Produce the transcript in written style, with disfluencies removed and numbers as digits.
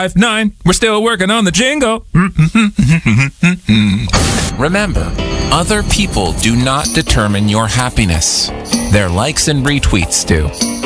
5-9. We're still working on the jingle. Remember, other people do not determine your happiness. Their likes and retweets do.